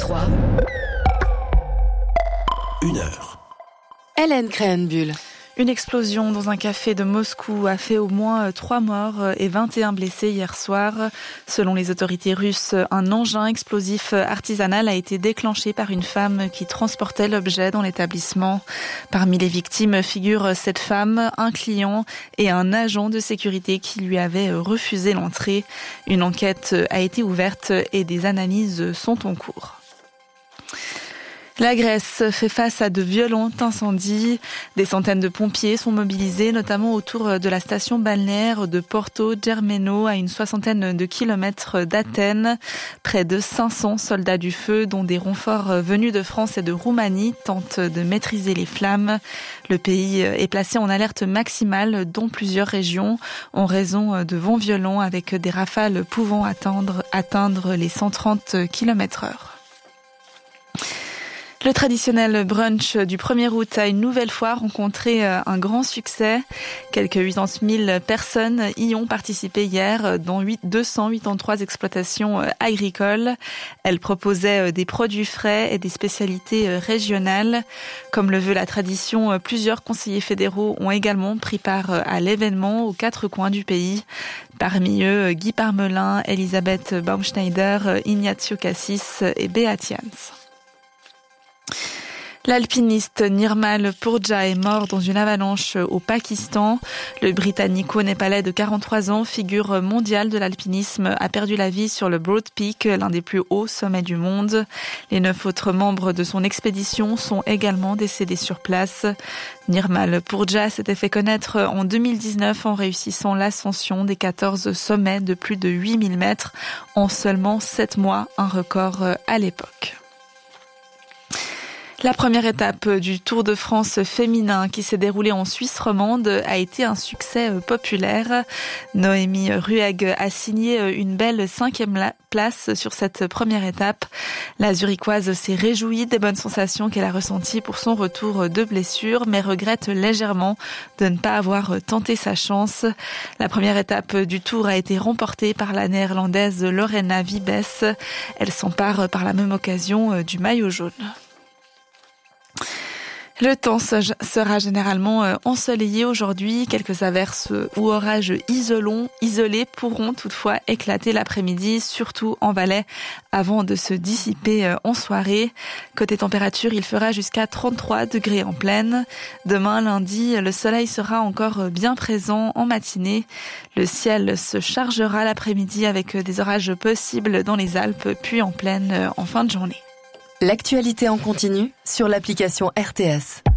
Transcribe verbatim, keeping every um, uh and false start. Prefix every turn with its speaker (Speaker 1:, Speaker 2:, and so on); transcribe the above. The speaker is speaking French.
Speaker 1: trois.
Speaker 2: Une heure.
Speaker 1: Hélène Krenbuhl.
Speaker 3: Une explosion dans un café de Moscou a fait au moins trois morts et vingt et un blessés hier soir. Selon les autorités russes, un engin explosif artisanal a été déclenché par une femme qui transportait l'objet dans l'établissement. Parmi les victimes figurent cette femme, un client et un agent de sécurité qui lui avait refusé l'entrée. Une enquête a été ouverte et des analyses sont en cours. La Grèce fait face à de violents incendies. Des centaines de pompiers sont mobilisés, notamment autour de la station balnéaire de Porto Germeno, à une soixantaine de kilomètres d'Athènes. Près de cinq cents soldats du feu, dont des renforts venus de France et de Roumanie, tentent de maîtriser les flammes. Le pays est placé en alerte maximale dans plusieurs régions, en raison de vents violents avec des rafales pouvant atteindre, atteindre les cent trente kilomètres heure. Le traditionnel brunch du premier août a une nouvelle fois rencontré un grand succès. Quelques quatre-vingt-dix mille personnes y ont participé hier dans deux cent quatre-vingt-treize exploitations agricoles. Elles proposaient des produits frais et des spécialités régionales. Comme le veut la tradition, plusieurs conseillers fédéraux ont également pris part à l'événement aux quatre coins du pays. Parmi eux, Guy Parmelin, Elisabeth Baumschneider, Ignacio Cassis et Beat Jans. L'alpiniste Nirmal Purja est mort dans une avalanche au Pakistan. Le britannico-népalais de quarante-trois ans, figure mondiale de l'alpinisme, a perdu la vie sur le Broad Peak, l'un des plus hauts sommets du monde. Les neuf autres membres de son expédition sont également décédés sur place. Nirmal Purja s'était fait connaître en deux mille dix-neuf en réussissant l'ascension des quatorze sommets de plus de huit mille mètres en seulement sept mois, un record à l'époque. La première étape du Tour de France féminin qui s'est déroulée en Suisse romande a été un succès populaire. Noémie Ruegg a signé une belle cinquième place sur cette première étape. La Zurichoise s'est réjouie des bonnes sensations qu'elle a ressenties pour son retour de blessure, mais regrette légèrement de ne pas avoir tenté sa chance. La première étape du Tour a été remportée par la néerlandaise Lorena Wiebes. Elle s'empare par la même occasion du maillot jaune. Le temps sera généralement ensoleillé aujourd'hui. Quelques averses ou orages isolants, isolés pourront toutefois éclater l'après-midi, surtout en Valais, avant de se dissiper en soirée. Côté température, il fera jusqu'à trente-trois degrés en plaine. Demain, lundi, le soleil sera encore bien présent en matinée. Le ciel se chargera l'après-midi avec des orages possibles dans les Alpes, puis en plaine en fin de journée.
Speaker 1: L'actualité en continu sur l'application R T S.